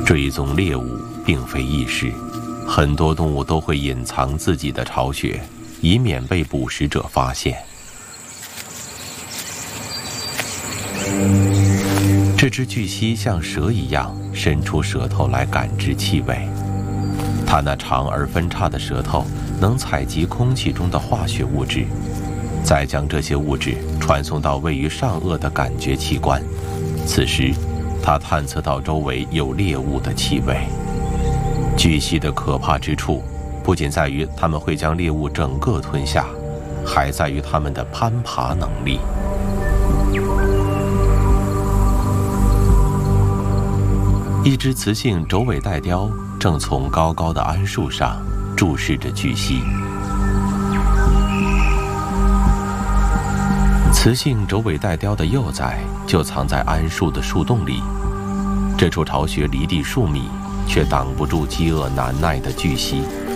追踪猎物并非易事，很多动物都会隐藏自己的巢穴，以免被捕食者发现。这只巨蜥像蛇一样伸出舌头来感知气味，它那长而分叉的舌头能采集空气中的化学物质，再将这些物质传送到位于上颚的感觉器官。此时它探测到周围有猎物的气味。巨蜥的可怕之处不仅在于它们会将猎物整个吞下，还在于它们的攀爬能力。一只雌性轴尾带雕正从高高的桉树上注视着巨蜥。雌性轴尾带雕的幼崽就藏在桉树的树洞里，这处巢穴离地数米，却挡不住饥饿难耐的巨蜥。